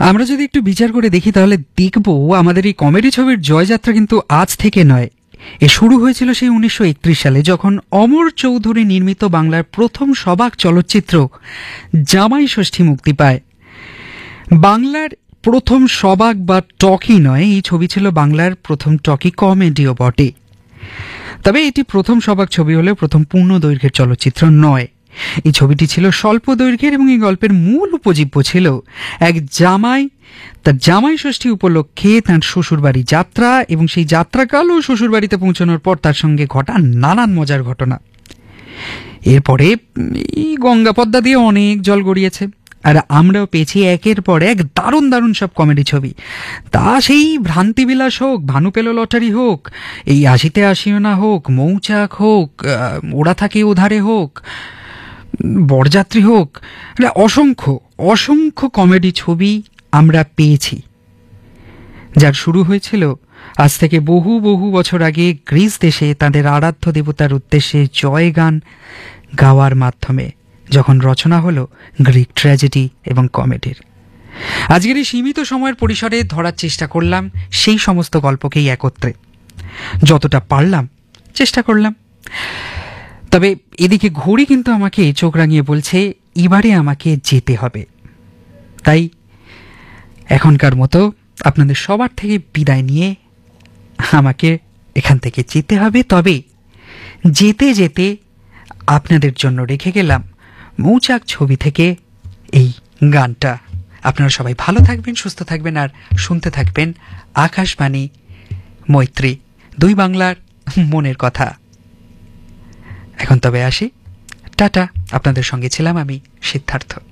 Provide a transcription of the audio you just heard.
আমরা যদি একটু বিচার করে দেখি তাহলে দেখব আমাদের এই কমেডি ছবির জয়যাত্রা কিন্তু আজ থেকে নয়। এ শুরু হয়েছিল সেই 1931 সালে, যখন অমর চৌধুরী নির্মিত বাংলার প্রথম সবাক চলচ্চিত্র জামাই ষষ্ঠী মুক্তি পায়। বাংলার প্রথম সবাক বা টকি নয়, এই ছবি ছিল বাংলার প্রথম টকি কমেডিও বটে। তবে এটি প্রথম সবাক ছবি হলেও প্রথম পূর্ণ দৈর্ঘ্যের চলচ্চিত্র নয়। এই ছবিটি ছিল স্বল্প দৈর্ঘ্যের এবং এই গল্পের মূল উপজীব্য ছিল এক জামাই তার জামাই ষষ্ঠী উপলক্ষে তার শ্বশুরবাড়ি যাত্রা এবং সেই যাত্রাকাল ও শ্বশুরবাড়িতে পৌঁছানোর পর তার সঙ্গে ঘটা নানান মজার ঘটনা। এরপরে এই গঙ্গা পদ্মা দিয়ে অনেক জল গড়িয়েছে, আর আমরাও পেয়েছি একের পর এক দারুণ দারুণ সব কমেডি ছবি। তা সেই ভ্রান্তিবিলাস হোক, ভানু পেল লটারি হোক, এই আসিতে আসিও না হোক, মৌচাক হোক, ওরা থাকে ওধারে হোক, বরযাত্রী হোক, অসংখ্য অসংখ্য কমেডি ছবি আমরা পেয়েছি, যার শুরু হয়েছিল আজ থেকে বহু বহু বছর আগে গ্রিস দেশে তাদের আরাধ্য দেবতার উদ্দেশ্যে জয়গান গাওয়ার মাধ্যমে, যখন রচনা হলো গ্রিক ট্র্যাজেডি এবং কমেডির। আজকের এই সীমিত সময়ের পরিসরে ধরার চেষ্টা করলাম সেই সমস্ত গল্পকেই একত্রে, যতটা পারলাম চেষ্টা করলাম। তবে এদিকে ঘড়ি কিন্তু আমাকে চোখ রাঙিয়ে বলছে এবারে আমাকে যেতে হবে। তাই এখনকার মতো আপনাদের সবার থেকে বিদায় নিয়ে আমাকে এখান থেকে যেতে হবে। তবে যেতে যেতে আপনাদের জন্য রেখে গেলাম মৌচাক ছবি থেকে এই গানটা। আপনারা সবাই ভালো থাকবেন, সুস্থ থাকবেন, আর শুনতে থাকবেন আকাশবাণী মৈত্রী, দুই বাংলার মনের কথা। এখন তবে আসি, টাটা। আপনাদের সঙ্গে ছিলাম আমি সিদ্ধার্থ।